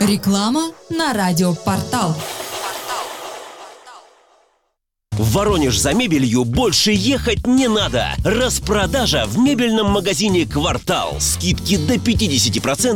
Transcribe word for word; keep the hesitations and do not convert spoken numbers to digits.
Реклама на радиопортал. В Воронеж за мебелью больше ехать не надо. Распродажа в мебельном магазине «Квартал». Скидки до пятьдесят процентов